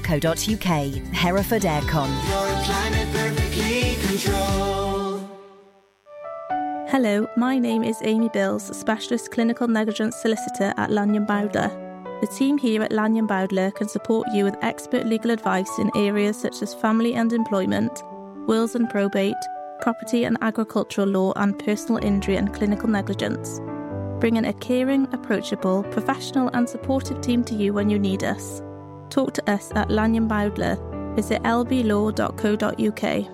hereford.co.uk. Hereford Aircon. Your climate perfectly controlled. Hello, my name is Amy Bills, Specialist Clinical Negligence Solicitor at Lanyon Bowdler. The team here at Lanyon Bowdler can support you with expert legal advice in areas such as family and employment, wills and probate, property and agricultural law, and personal injury and clinical negligence. Bringing a caring, approachable, professional and supportive team to you when you need us. Talk to us at Lanyon Bowdler. Visit lblaw.co.uk.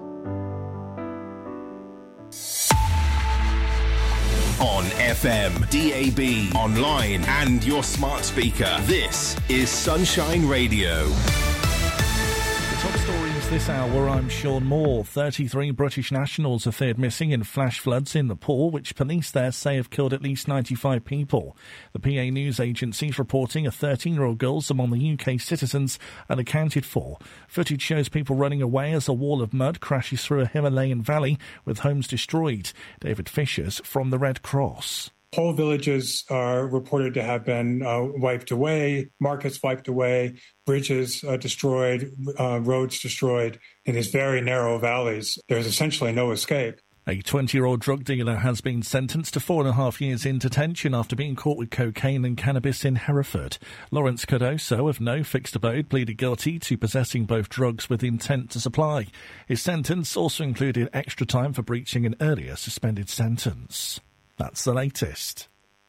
On FM, DAB, online and your smart speaker. This is Sunshine Radio. The top stories this hour, I'm Sean Moore. 33 British nationals are feared missing in flash floods in Nepal, which police there say have killed at least 95 people. The PA News Agency is reporting a 13-year-old girl's among the UK citizens unaccounted for. Footage shows people running away as a wall of mud crashes through a Himalayan valley with homes destroyed. David Fishers from the Red Cross. Whole villages are reported to have been wiped away, markets wiped away, bridges destroyed, roads destroyed in these very narrow valleys. There's essentially no escape. A 20-year-old drug dealer has been sentenced to 4.5 years in detention after being caught with cocaine and cannabis in Hereford. Lawrence Cardoso, of no fixed abode, pleaded guilty to possessing both drugs with intent to supply. His sentence also included extra time for breaching an earlier suspended sentence. That's the latest.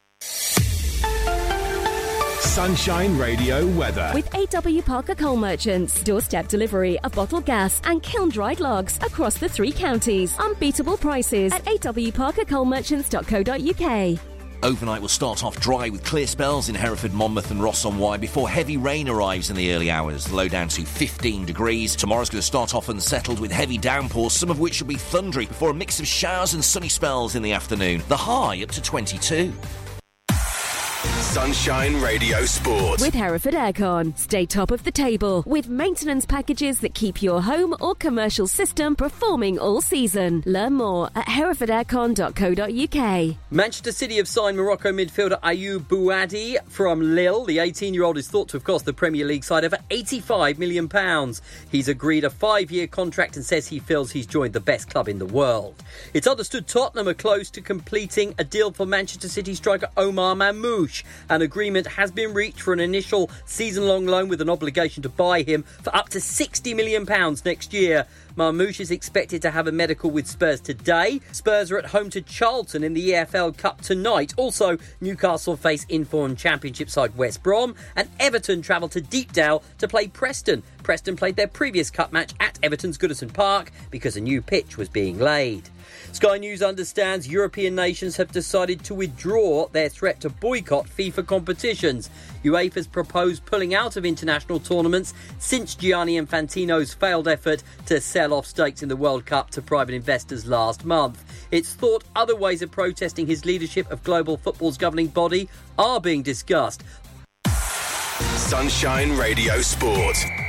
Sunshine Radio weather. With AW Parker Coal Merchants. Doorstep delivery of bottled gas and kiln-dried logs across the 3 counties. Unbeatable prices at awparkercoalmerchants.co.uk. Overnight will start off dry with clear spells in Hereford, Monmouth and Ross on Wye before heavy rain arrives in the early hours. The low down to 15 degrees. Tomorrow's going to start off unsettled with heavy downpours, some of which will be thundery, before a mix of showers and sunny spells in the afternoon. The high up to 22. Sunshine Radio Sport. With Hereford Aircon. Stay top of the table with maintenance packages that keep your home or commercial system performing all season. Learn more at herefordaircon.co.uk. Manchester City have signed Morocco midfielder Ayoub Bouadi from Lille. The 18-year-old is thought to have cost the Premier League side over £85 million. He's agreed a 5-year contract and says he feels he's joined the best club in the world. It's understood Tottenham are close to completing a deal for Manchester City striker Omar Mamouche. An agreement has been reached for an initial season-long loan with an obligation to buy him for up to £60 million next year. Marmouche is expected to have a medical with Spurs today. Spurs are at home to Charlton in the EFL Cup tonight. Also, Newcastle face in-form Championship side West Brom, and Everton travel to Deepdale to play Preston. Preston played their previous cup match at Everton's Goodison Park because a new pitch was being laid. Sky News understands European nations have decided to withdraw their threat to boycott FIFA competitions. UEFA's proposed pulling out of international tournaments since Gianni Infantino's failed effort to sell off stakes in the World Cup to private investors last month. It's thought other ways of protesting his leadership of global football's governing body are being discussed. Sunshine Radio Sport.